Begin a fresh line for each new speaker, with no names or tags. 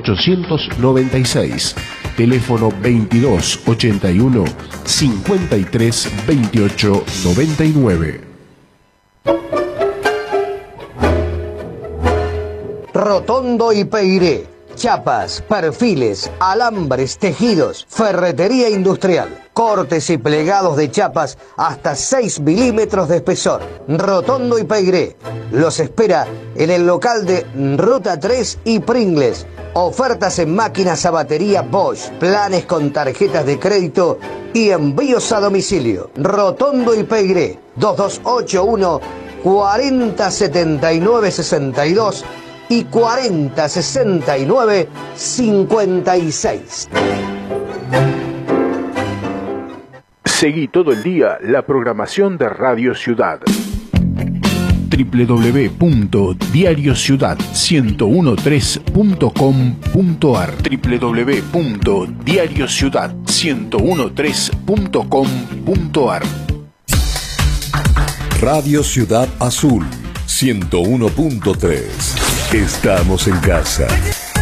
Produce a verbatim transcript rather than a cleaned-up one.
ochocientos noventa y seis, teléfono veintidós ochenta y uno, cincuenta y tres veintiocho noventa y nueve.
Rotondo y Peiré. Chapas, perfiles, alambres, tejidos, ferretería industrial, cortes y plegados de chapas hasta seis milímetros de espesor. Rotondo y Peiré los espera en el local de Ruta tres y Pringles. Ofertas en máquinas a batería Bosch, planes con tarjetas de crédito y envíos a domicilio. Rotondo y Peiré, dos dos ocho uno, cuarenta setenta y nueve sesenta y dos y cuarenta sesenta y nueve cincuenta y seis.
Seguí todo el día la programación de Radio Ciudad. doble u doble u doble u punto diario ciudad ciento trece punto com punto a r doble u doble u doble u punto diario ciudad ciento trece punto com punto a r.
Radio Ciudad Azul ciento uno punto tres. Estamos en casa.